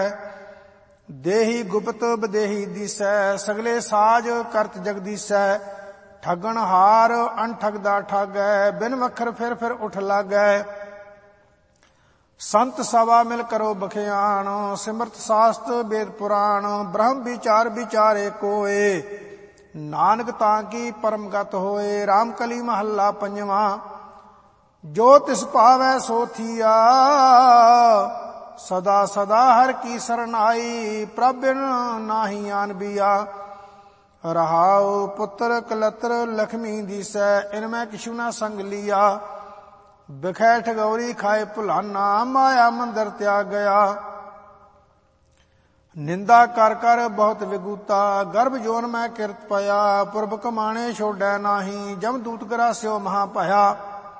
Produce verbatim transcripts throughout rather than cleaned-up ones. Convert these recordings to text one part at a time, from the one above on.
ਦੇਹੀ ਗੁਪਤ ਬਦੇਹੀ ਦੀਸੈ, ਸਗਲੇ ਸਾਜ ਕਰਤ ਜਗਦੀਸੈ। ਠੱਗਣ ਹਾਰ ਅਣਠੱਗਦਾ ਠੱਗੈ, ਬਿਨ ਵਖਰ ਫਿਰ ਫਿਰ ਉਠ ਲਾਗੈ। ਸੰਤ ਸਭਾ ਮਿਲ ਕਰੋ ਬਖਿਆਣ, ਸਿਮਰਤ ਸਾਸਤ ਵੇਦ ਪੁਰਾਣ। ਬ੍ਰਹਮ ਵਿਚਾਰ ਵਿਚਾਰੇ ਕੋਏ, ਨਾਨਕ ਤਾਂ ਕੀ ਪਰਮ ਗਤ ਹੋਏ। ਰਾਮ ਕਲੀ ਮਹੱਲਾ ਪੰਜਵਾਂ। ਜੋ ਤਿਸ ਭਾਵੈ ਸੋ ਥੀਆ, ਸਦਾ ਸਦਾ ਹਰ ਕੀ ਸਰਨਾਈ। ਪ੍ਰਭ ਬਿਨ ਨਾਹੀ ਆਨ ਬੀਆ, ਰਹਾਉ ਪੁੱਤਰ ਕਲਤਰ ਲਖਮੀ ਦੀਸੈ। ਇਨ ਮੈਂ ਕਿਛੂ ਨਾ ਸੰਗ ਲੀਆ, ਬਿਖੈ ਠਗੌਰੀ ਖਾਏ ਭੁਲਾਨਾ। ਮਾਇਆ ਮੰਦਰ ਤਿਆਗ ਗਿਆ, ਨਿੰਦਾ ਕਰ ਕਰ ਬਹੁਤ ਵਿਗੂਤਾ। ਗਰਭ ਜੋਨ ਮੈਂ ਕਿਰਤ ਪਿਆ, ਪੁਰਬ ਕਮਾਣੇ ਛੋੜੈ ਨਾਹੀ। ਜਮ ਦੂਤ ਗਰਾਸਿਓ ਮਹਾ ਭਇਆ,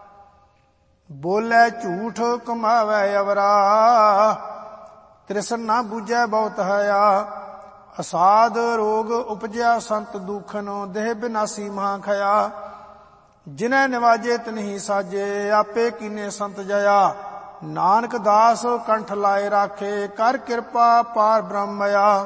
ਬੋਲੇ ਝੂਠ ਕਮਾਵੈ ਅਵਰਾ। ਤ੍ਰਿਸਨ ਨਾ ਬੂਝੈ ਬਹੁਤ ਹਇਆ, ਅਸਾਧ ਰੋਗ ਉਪਜਿਆ ਸੰਤ ਦੂਖਨ। ਦੇਹ ਬਿਨਾਸੀ ਮਹਾ ਖਇਆ, ਜਿਨੈ ਨਿਵਾਜੇ ਤਿਨਹੀ ਸਾਜੇ। ਆਪੇ ਕੀਨੇ ਸੰਤ ਜਇਆ, ਨਾਨਕ ਦਾਸ ਕੰਠ ਲਾਏ ਰਾਖੇ। ਕਰ ਕਿਰਪਾ ਪਾਰ ਬ੍ਰਹਮਇਆ।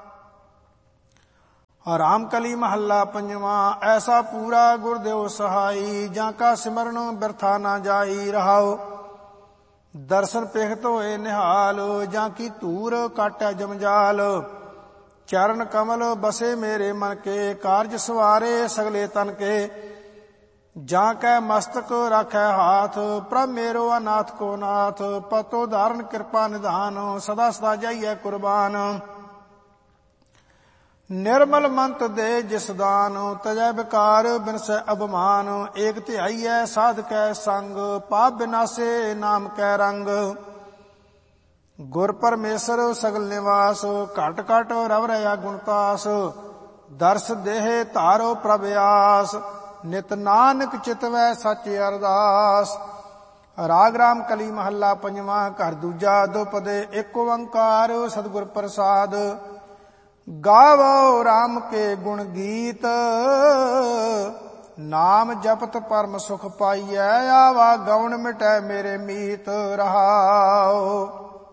ਰਾਮ ਕਲੀ ਮਹੱਲਾ ਪੰਜਵਾਂ। ਐਸਾ ਪੂਰਾ ਗੁਰਦੇਵ ਸਹਾਈ, ਜਾਂ ਕਾ ਸਿਮਰਨ ਬਿਰਥਾ ਨਾ ਜਾਈ। ਰਹਾਉ ਦਰਸ਼ਨ ਪਿਖਤ ਹੋਏ ਨਿਹਾਲ, ਜਾਂ ਕੀ ਧੂਰ ਕਾਟੈ ਜਮਜਾਲ। ਚਰਨ ਕਮਲ ਬਸੇ ਮੇਰੇ ਮਨ ਕੇ, ਕਾਰਜ ਸਵਾਰੇ ਸਗਲੇ ਤਨ ਕੇ। ਜਾਂ ਕੈ ਮਸਤਕ ਰਾਖੈ ਹਾਥ, ਪ੍ਰਭ ਮੇਰੋ ਅਨਾਥ ਕੋ ਨਾਥ। ਪਤੋ ਧਾਰਨ ਕਿਰਪਾ ਨਿਧਾਨ, ਸਦਾ ਸਦਾ ਜਾਈਐ ਕੁਰਬਾਨ। ਨਿਰਮਲ ਮੰਤ ਦੇ ਜਿਸ ਦਾਨ, ਤਜੈ ਵਿਕਾਰ ਬਿਨਸੈ ਅਭਮਾਨ। ਏਕ ਧਿਆਈਐ ਸਾਧ ਕੈ ਸੰਗ, ਪਾਪ ਬਿਨਾਸੇ ਨਾਮ ਕੈ ਰੰਗ। ਗੁਰ ਪਰਮੇਸ਼ਰ ਸਗਲ ਨਿਵਾਸ, ਘਟ ਘਟ ਰਵ ਰਹਾ ਗੁਣਤਾਸ। ਦਰਸ ਦੇਹ ਧਾਰੋ ਪ੍ਰਭ ਆਸ, ਨਿਤ ਨਾਨਕ ਚਿਤਵੈ ਸੱਚ ਅਰਦਾਸ। ਰਾਗ ਰਾਮ ਕਲੀ ਮਹੱਲਾ ਪੰਜਵਾਂ। ਘਰ ਦੂਜਾ ਦੁਪਦੇ ਏਕ ਓੰਕਾਰ, ਸਤਿਗੁਰ ਪ੍ਰਸਾਦ। ਗਾਵੋ ਰਾਮ ਕੇ ਗੁਣ ਗੀਤ, ਨਾਮ ਜਪਤ ਪਰਮ ਸੁਖ ਪਾਈਐ। ਆਵਾ ਗਉਣ ਮਿਟੈ ਮੇਰੇ ਮੀਤ। ਰਹਾਉ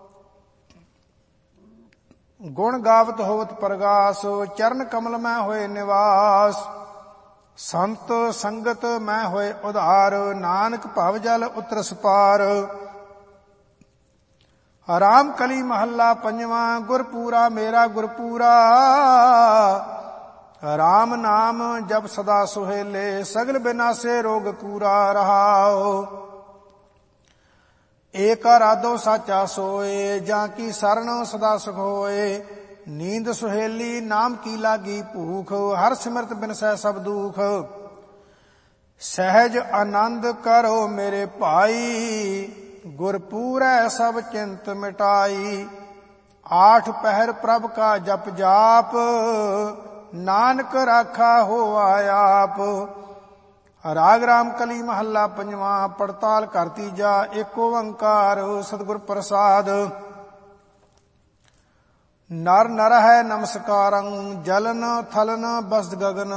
ਗੁਣ ਗਾਵਤ ਹੋਵਤ ਪ੍ਰਗਾਸ, ਚਰਨ ਕਮਲ ਮੈਂ ਹੋਏ ਨਿਵਾਸ। ਸੰਤ ਸੰਗਤ ਮੈਂ ਹੋਏ ਉਧਾਰ, ਨਾਨਕ ਭਵ ਜਲ ਉਤਰਸ ਪਾਰ। ਰਾਮ ਕਲੀ ਮਹੱਲਾ ਪੰਜਵਾਂ। ਗੁਰਪੂਰਾ ਮੇਰਾ ਗੁਰਪੂਰਾ, ਰਾਮ ਨਾਮ ਜਪ ਸਦਾ ਸੁਹੇਲੇ। ਸਗਲ ਬਿਨਾਸੇ ਰੋਗ ਕੂਰਾ। ਰਹਾਉ ਏਕ ਆਰਾਧੋ ਸਾਚਾ ਸੋਏ, ਜਾਂ ਕੀ ਸਰਣ ਸਦਾ ਸੁਖ ਹੋਏ। ਨੀਂਦ ਸੁਹੇਲੀ ਨਾਮ ਕੀ ਲਾਗੀ ਭੂਖ, ਹਰ ਸਿਮਰਤ ਬਿਨਸੈ ਸਭ ਦੁਖ। ਸਹਿਜ ਆਨੰਦ ਕਰੋ ਮੇਰੇ ਭਾਈ, ਗੁਰਪੂਰੈ ਸਭ ਚਿੰਤ ਮਿਟਾਈ। ਆਠ ਪਹਿਰ ਪ੍ਰਭ ਕਾ ਜਪ ਜਾਪ, ਨਾਨਕ ਰਾਖਾ ਹੋਆ ਆਪ। ਰਾਗ ਰਾਮ ਕਲੀ ਮਹੱਲਾ ਪੰਜਵਾਂ। ਪੜਤਾਲ ਘਰ ਤੀਜਾ। ਏਕ ਓੰਕਾਰ ਸਤਿਗੁਰ ਪ੍ਰਸਾਦ। ਨਰ ਨਰ ਹੈ ਨਮਸਕਾਰੰ, ਜਲਨ ਥਲਨ ਬਸਤ ਗਗਨ।